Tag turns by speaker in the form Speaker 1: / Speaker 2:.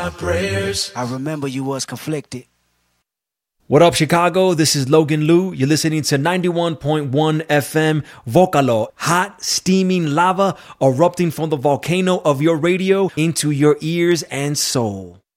Speaker 1: my prayers.
Speaker 2: I remember you was conflicted.
Speaker 3: What up, Chicago? This is Logan Liu. You're listening to 91.1 FM Vocalo. Hot, steaming lava erupting from the volcano of your radio into your ears and soul.